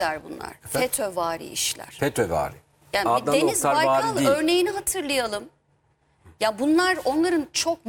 işler bunlar. FETÖ'vari işler. FETÖ'vari. Yani bir Adnan Deniz Oktarvari Baykal değil. örneğini hatırlayalım. Ya bunlar onların çok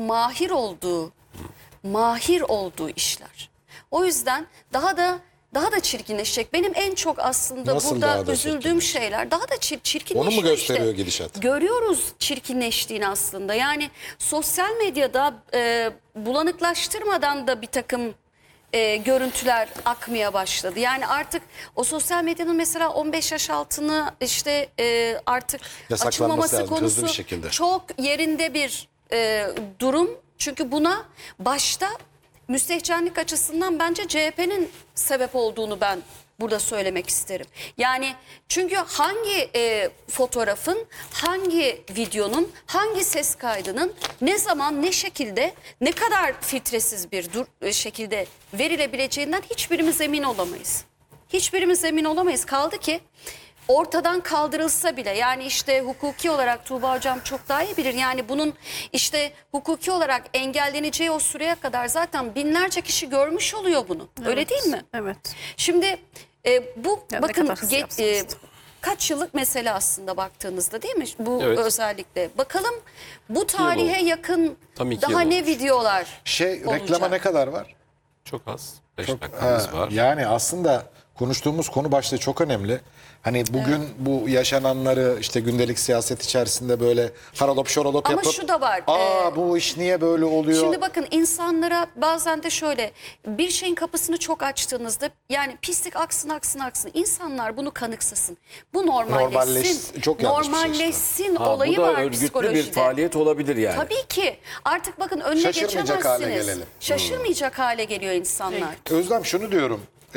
mahir olduğu işler. O yüzden daha da çirkinleşecek. Benim en çok aslında Nasıl daha burada da üzüldüğüm şeyler daha da çirkinleşiyor. Onu mu gösteriyor işte. gidişat? Görüyoruz çirkinleştiğini aslında. Yani sosyal medyada bulanıklaştırmadan da bir takım görüntüler akmaya başladı. Yani artık o sosyal medyanın mesela 15 yaş altını işte artık Yasaklanması açılmaması lazım, hızlı konusu bir şekilde. çok yerinde bir durum. Çünkü buna başta müstehcenlik açısından bence CHP'nin sebep olduğunu ben burada söylemek isterim. Yani çünkü hangi fotoğrafın, hangi videonun, hangi ses kaydının ne zaman, ne şekilde, ne kadar filtresiz bir şekilde verilebileceğinden hiçbirimiz emin olamayız. Hiçbirimiz emin olamayız. Kaldı ki ortadan kaldırılsa bile, yani işte hukuki olarak Tuğba Hocam çok daha iyi bilir. Yani bunun işte hukuki olarak engelleneceği o süreye kadar zaten binlerce kişi görmüş oluyor bunu. Evet, öyle değil mi? Evet. Şimdi bu Ya bakın ne kadar hızlı yapsanız. kaç yıllık mesele aslında baktığınızda, değil mi? Bu Evet. özellikle. Bakalım bu tarihe yakın Tam 2 daha yıl ne olmuş. videolar Reklama olacak? ne kadar var? Çok az. 5 Ha, dakikamız var. yani aslında konuştuğumuz konu başlığı çok önemli. Hani bugün bu yaşananları işte gündelik siyaset içerisinde böyle haralop şoralop Ama yapıp şu da var, bu iş niye böyle oluyor? Şimdi bakın, insanlara bazen de şöyle bir şeyin kapısını çok açtığınızda, yani pislik aksın aksın aksın, insanlar bunu kanıksasın. Bu normalleşsin. Çok yanlış bir şey işte. Normalleşsin Ha, olayı bu da var örgütlü psikolojide. bir faaliyet olabilir yani. Tabii ki. Artık bakın önüne Şaşırmayacak hale geçemezsiniz. gelelim. Şaşırmayacak hale geliyor insanlar. Özlem, şunu diyorum.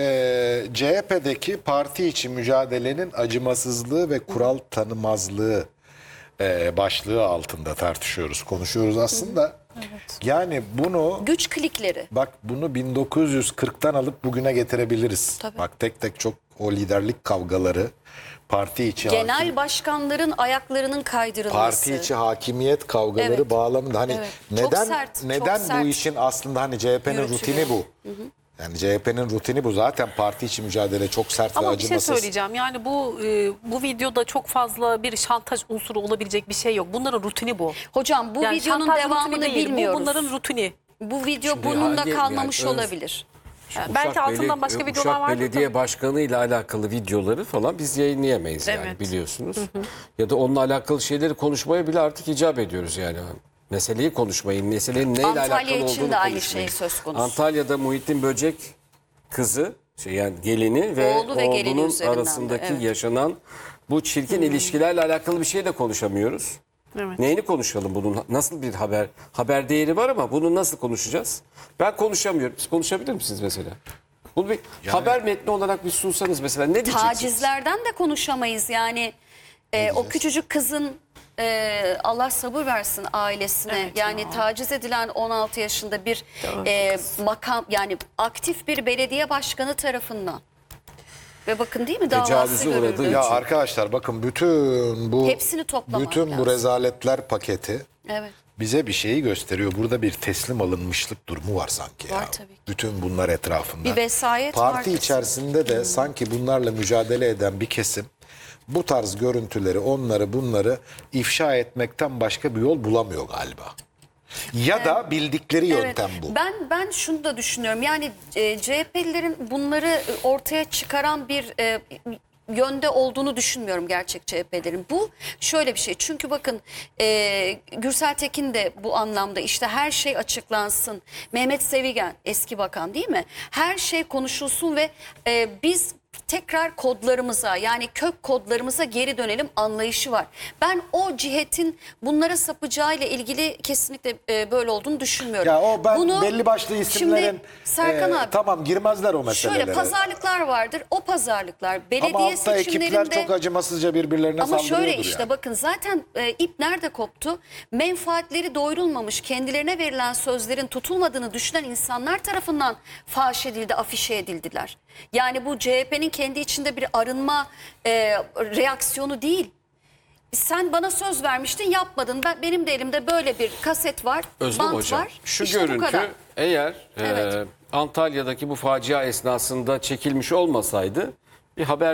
CHP'deki parti içi mücadelenin acımasızlığı ve kural tanımazlığı başlığı altında tartışıyoruz, konuşuyoruz aslında. Evet. Yani bunu Güç klikleri. bak, bunu 1940'tan alıp bugüne getirebiliriz. Tabii. Bak, tek tek çok o liderlik kavgaları, parti içi Genel başkanların ayaklarının kaydırılması. parti içi hakimiyet kavgaları Evet. bağlamında hani Evet. Çok neden sert, çok neden sert bu işin aslında hani CHP'nin yürütülüyor. rutini bu. Yani CHP'nin rutini bu. Zaten parti içi mücadele çok sert ve Ama bir şey acımasız. söyleyeceğim. Yani bu videoda çok fazla bir şantaj unsuru olabilecek bir şey yok. Bunların rutini bu. Hocam bu Yani videonun şantaj rutini devamını değil, bilmiyoruz. Bu bunların rutini. Bu video Şimdi burnunda hangi- kalmamış yani olabilir. Belki Uşak altından başka videolar Uşak vardır Belediye da. Başkanı ile alakalı videoları falan biz yayınlayamayız yani, Evet. biliyorsunuz. Ya da onunla alakalı şeyleri konuşmaya bile artık icap ediyoruz yani. Meseleyi konuşmayı, meselenin neyle Antalya alakalı için olduğunu de aynı konuşmayı. şey söz konusu. Antalya'da Muhittin Böcek kızı, yani gelini ve Oğlu ve gelini oğlunun üzerinden de, arasındaki evet. yaşanan bu çirkin ilişkilerle alakalı bir şey de konuşamıyoruz. Evet. Neyini konuşalım bunun? Nasıl bir haber değeri var ama bunu nasıl konuşacağız? Ben konuşamıyorum. Siz konuşabilir misiniz mesela? Bunu bir haber metni olarak bir sunsanız mesela, ne diyeceksiniz? Tacizlerden de konuşamayız yani. O küçücük kızın Allah sabır versin ailesine. Evet yani ya. taciz edilen 16 yaşında bir makam, yani aktif bir belediye başkanı tarafından. Ve bakın, değil mi, davası Tecavüze uğradığı görüldü. Ya arkadaşlar bakın, bütün bu Hepsini toplamak bütün bu lazım. rezaletler paketi Evet. bize bir şeyi gösteriyor. Burada bir teslim alınmışlık durumu var sanki ya. Var tabii ki. Bütün bunlar etrafında. Bir vesayet Parti var içerisinde de sanki bunlarla mücadele eden bir kesim bu tarz görüntüleri, onları bunları ifşa etmekten başka bir yol bulamıyor galiba. Ya da bildikleri yöntem bu. Ben şunu da düşünüyorum. Yani CHP'lilerin bunları ortaya çıkaran bir yönde olduğunu düşünmüyorum gerçek CHP'lerin. Bu şöyle bir şey. Çünkü bakın Gürsel Tekin de bu anlamda, işte her şey açıklansın. Mehmet Sevigen, eski bakan, değil mi? Her şey konuşulsun ve biz tekrar kodlarımıza, yani kök kodlarımıza geri dönelim anlayışı var. Ben o cihetin bunlara sapacağıyla ilgili kesinlikle böyle olduğunu düşünmüyorum. Ya o ben belli başlı isimlerin Şimdi Serkan abi, tamam, girmezler o meselelere. şöyle pazarlıklar vardır. O pazarlıklar belediye Ama altta ekipler seçimlerinde... çok acımasızca birbirlerine Ama saldırıyordur şöyle işte yani. bakın, zaten ip nerede koptu? Menfaatleri doyurulmamış, kendilerine verilen sözlerin tutulmadığını düşünen insanlar tarafından faş edildi, afişe edildiler. Yani bu CHP'nin kendi içinde bir arınma reaksiyonu değil. Sen bana söz vermiştin, yapmadın. Benim de elimde böyle bir kaset var, Özlem bant Hocam, var. şu İşte bu kadar. görüntü eğer Evet. Antalya'daki bu facia esnasında çekilmiş olmasaydı bir haber